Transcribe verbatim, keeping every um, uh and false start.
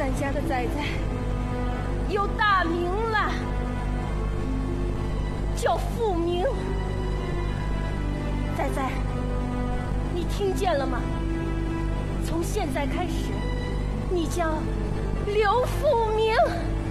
咱家的仔仔有大名了，叫富明。仔仔，你听见了吗？从现在开始，你叫刘富明。